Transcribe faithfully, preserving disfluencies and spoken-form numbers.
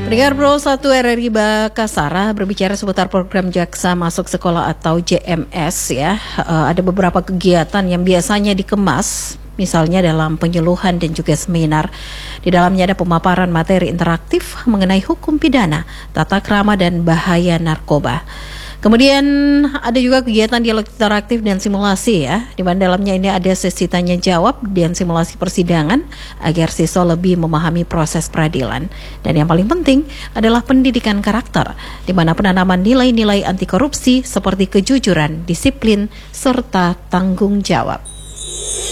Pendengar Pro satu R R I Bakasara berbicara seputar program Jaksa Masuk Sekolah atau J M S ya. Uh, ada beberapa kegiatan yang biasanya dikemas, misalnya dalam penyuluhan dan juga seminar. Di dalamnya ada pemaparan materi interaktif mengenai hukum pidana, tata krama dan bahaya narkoba. Kemudian ada juga kegiatan dialog interaktif dan simulasi ya, di mana dalamnya ini ada sesi tanya jawab dan simulasi persidangan agar siswa lebih memahami proses peradilan. Dan yang paling penting adalah pendidikan karakter, di mana penanaman nilai-nilai anti korupsi seperti kejujuran, disiplin, serta tanggung jawab.